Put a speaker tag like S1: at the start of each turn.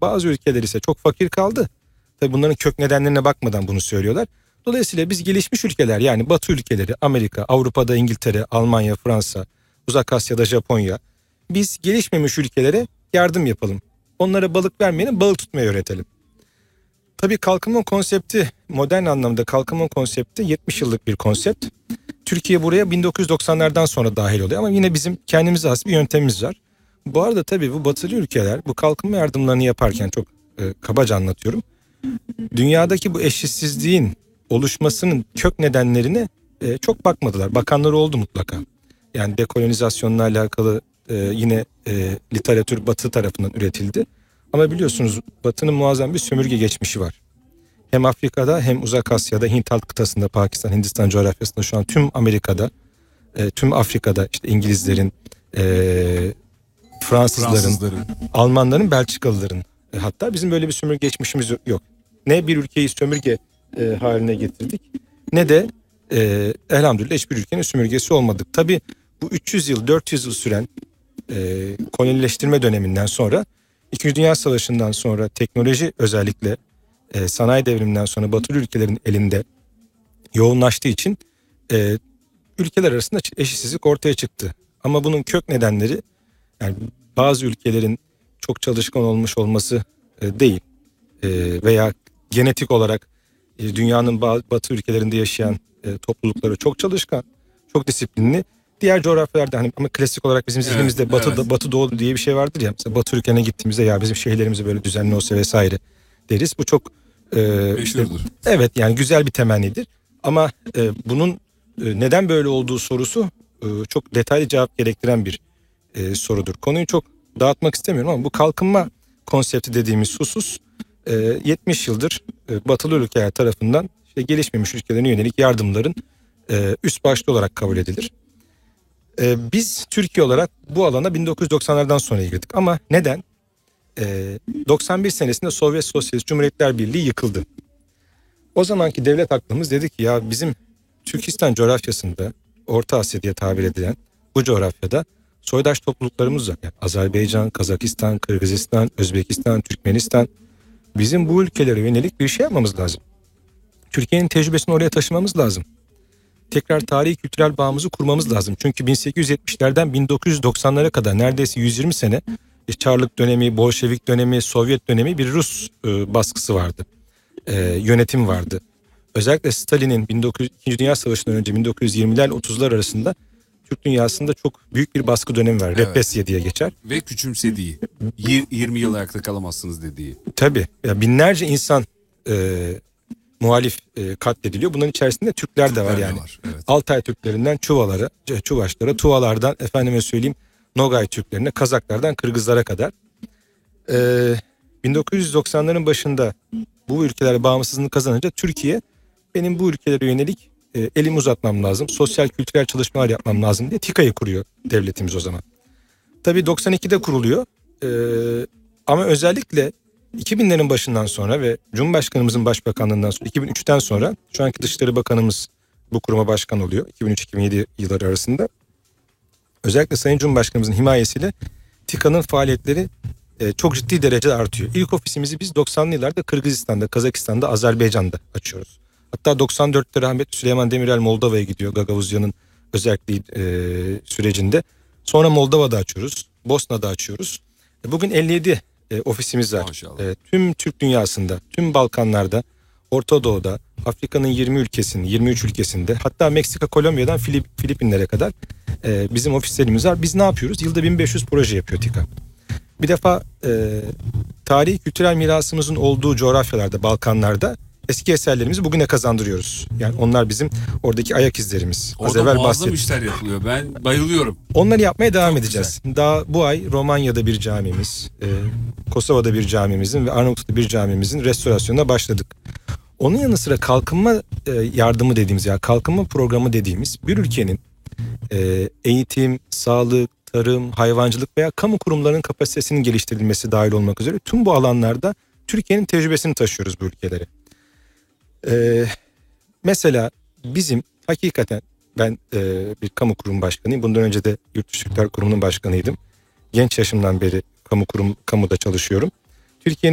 S1: Bazı ülkeler ise çok fakir kaldı. Tabii bunların kök nedenlerine bakmadan bunu söylüyorlar. Dolayısıyla biz gelişmiş ülkeler, yani Batı ülkeleri, Amerika, Avrupa'da İngiltere, Almanya, Fransa, Uzak Asya'da Japonya, biz gelişmemiş ülkelere yardım yapalım. Onlara balık vermeyelim, balık tutmayı öğretelim. Tabii kalkınma konsepti, modern anlamda kalkınma konsepti 70 yıllık bir konsept. Türkiye buraya 1990'lardan sonra dahil oluyor ama yine bizim kendimize has bir yöntemimiz var. Bu arada tabii bu batılı ülkeler bu kalkınma yardımlarını yaparken, çok kabaca anlatıyorum, dünyadaki bu eşitsizliğin oluşmasının kök nedenlerine çok bakmadılar. Bakanları oldu mutlaka. Yani dekolonizasyonla alakalı yine literatür Batı tarafından üretildi. Ama biliyorsunuz Batı'nın muazzam bir sömürge geçmişi var. Hem Afrika'da hem Uzak Asya'da, Hint alt kıtasında, Pakistan, Hindistan coğrafyasında, şu an tüm Amerika'da, tüm Afrika'da işte İngilizlerin, Fransızların, Almanların, Belçikalıların, hatta bizim böyle bir sömürge geçmişimiz yok. Ne bir ülkeyi sömürge haline getirdik, ne de elhamdülillah hiçbir ülkenin sömürgesi olmadık. Tabii bu 300 yıl, 400 yıl süren kolonileştirme döneminden sonra, İkinci Dünya Savaşı'ndan sonra teknoloji, özellikle sanayi devriminden sonra batılı ülkelerin elinde yoğunlaştığı için ülkeler arasında eşitsizlik ortaya çıktı. Ama bunun kök nedenleri, yani bazı ülkelerin çok çalışkan olmuş olması değil veya genetik olarak dünyanın batı ülkelerinde yaşayan toplulukları çok çalışkan, çok disiplinli. Diğer coğrafyalarda hani, ama klasik olarak bizim zihnimizde Batı Doğu diye bir şey vardır ya. Mesela Batı ülkelerine gittiğimizde ya bizim şehirlerimiz böyle düzenli olsa vesaire deriz. Bu çok evet, yani güzel bir temennidir. Ama bunun neden böyle olduğu sorusu çok detaylı cevap gerektiren bir sorudur. Konuyu çok dağıtmak istemiyorum ama bu kalkınma konsepti dediğimiz husus 70 yıldır batılı ülkeler tarafından işte gelişmemiş ülkelerine yönelik yardımların üst başlı olarak kabul edilir. Biz Türkiye olarak bu alana 1990'lardan sonra girdik. Ama neden? 91 senesinde Sovyet Sosyalist Cumhuriyetler Birliği yıkıldı. O zamanki devlet aklımız dedi ki ya bizim Türkistan coğrafyasında, Orta Asya diye tabir edilen bu coğrafyada soydaş topluluklarımız var. Yani Azerbaycan, Kazakistan, Kırgızistan, Özbekistan, Türkmenistan. Bizim bu ülkelere yönelik bir şey yapmamız lazım. Türkiye'nin tecrübesini oraya taşımamız lazım. Tekrar tarihi kültürel bağımızı kurmamız lazım. Çünkü 1870'lerden 1990'lara kadar neredeyse 120 sene Çarlık dönemi, Bolşevik dönemi, Sovyet dönemi bir Rus baskısı vardı. Yönetim vardı. Özellikle Stalin'in 2. Dünya Savaşı'ndan önce 1920'ler 30'lar arasında Türk dünyasında çok büyük bir baskı dönemi var. Evet. Represiye diye geçer.
S2: Ve küçümsediği, 20 yıl ayakta kalamazsınız dediği.
S1: Tabii. Ya binlerce insan muhalif katlediliyor. Bunların içerisinde Türkler de var yani. Evet. Altay Türklerinden Çuvalara, Çuvaşlara, Tuvalardan efendime söyleyeyim Nogay Türklerine, Kazaklardan Kırgızlara kadar. 1990'ların başında bu ülkeler bağımsızlığını kazanınca Türkiye, benim bu ülkelere yönelik elimi uzatmam lazım, sosyal kültürel çalışmalar yapmam lazım diye TİKA'yı kuruyor devletimiz o zaman. Tabii 92'de kuruluyor ama özellikle 2000'lerin başından sonra ve Cumhurbaşkanımızın başbakanlığından sonra 2003'ten sonra şu anki Dışişleri Bakanımız bu kuruma başkan oluyor 2003-2007 yılları arasında. Özellikle Sayın Cumhurbaşkanımızın himayesiyle TİKA'nın faaliyetleri çok ciddi derecede artıyor. İlk ofisimizi biz 90'lı yıllarda Kırgızistan'da, Kazakistan'da, Azerbaycan'da açıyoruz. Hatta 94'te rahmetli Süleyman Demirel Moldova'ya gidiyor Gagavuzya'nın özelliği sürecinde. Sonra Moldova'da açıyoruz, Bosna'da açıyoruz. Bugün 57 ofisimiz var. Tüm Türk dünyasında, tüm Balkanlarda, Orta Doğu'da, Afrika'nın 20 ülkesinde, 23 ülkesinde, hatta Meksika, Kolombiya'dan Filipinlere kadar bizim ofislerimiz var. Biz ne yapıyoruz? Yılda 1500 proje yapıyor TİKA. Bir defa tarihi kültürel mirasımızın olduğu coğrafyalarda, Balkanlarda eski eserlerimizi bugüne kazandırıyoruz. Yani onlar bizim oradaki ayak izlerimiz.
S2: Orada muazzam işler yapılıyor. Ben bayılıyorum.
S1: Onları yapmaya devam edeceğiz. Güzel. Daha bu ay Romanya'da bir camimiz, Kosova'da bir camimizin ve Arnavutluk'ta bir camimizin restorasyonuna başladık. Onun yanı sıra kalkınma yardımı dediğimiz, yani kalkınma programı dediğimiz bir ülkenin eğitim, sağlık, tarım, hayvancılık veya kamu kurumlarının kapasitesinin geliştirilmesi dahil olmak üzere tüm bu alanlarda Türkiye'nin tecrübesini taşıyoruz bu ülkelere. Mesela bizim hakikaten ben bir kamu kurum başkanıyım. Bundan önce de Yurt Dışı Türkler Kurumu'nun başkanıydım. Genç yaşımdan beri kamuda çalışıyorum. Türkiye'nin